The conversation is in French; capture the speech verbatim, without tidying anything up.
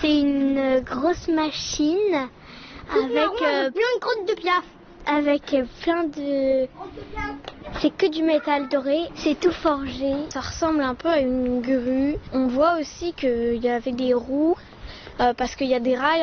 C'est une grosse machine avec euh, plein de crottes de piaf. Avec plein de... C'est que du métal doré, c'est tout forgé. Ça ressemble un peu à une grue. On voit aussi qu'il y avait des roues euh, parce qu'il y a des rails.